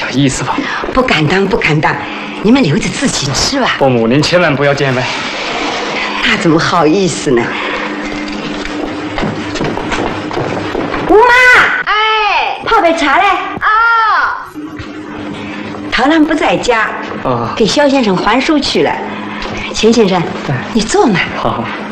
意思吧？ 不敢当，不敢当，你们留着自己吃吧。 伯母，您千万不要见外。 那怎么好意思呢？姑妈，哎，泡杯茶来啊！陶兰不在家，给肖先生还书去了。钱先生，你坐嘛。 好。